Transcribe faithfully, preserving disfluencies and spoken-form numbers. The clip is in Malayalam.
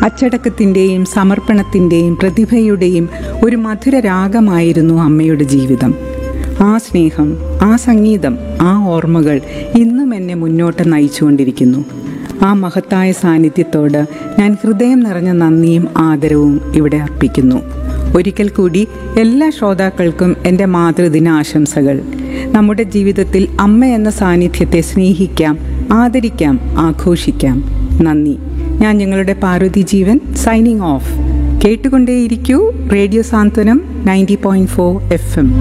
അച്ചടക്കത്തിൻ്റെയും സമർപ്പണത്തിൻ്റെയും പ്രതിഭയുടെയും ഒരു മധുര രാഗമായിരുന്നു അമ്മയുടെ ജീവിതം. ആ സ്നേഹം, ആ സംഗീതം, ആ ഓർമ്മകൾ ഇന്നും എന്നെ മുന്നോട്ട് നയിച്ചുകൊണ്ടിരിക്കുന്നു. ആ മഹത്തായ സാന്നിധ്യത്തോട് ഞാൻ ഹൃദയം നിറഞ്ഞ നന്ദിയും ആദരവും ഇവിടെ അർപ്പിക്കുന്നു. ഒരിക്കൽ കൂടി എല്ലാ ശ്രോതാക്കൾക്കും എൻ്റെ മാതൃദിന ആശംസകൾ. നമ്മുടെ ജീവിതത്തിൽ അമ്മ എന്ന സാന്നിധ്യത്തെ സ്നേഹിക്കാം, ആദരിക്കാം, ആഘോഷിക്കാം. നന്ദി. ഞാൻ നിങ്ങളുടെ പാർവതി ജീവൻ, സൈനിങ് ഓഫ്. കേട്ടുകൊണ്ടേയിരിക്കൂ റേഡിയോ സാന്ത്വനം ninety point four F M.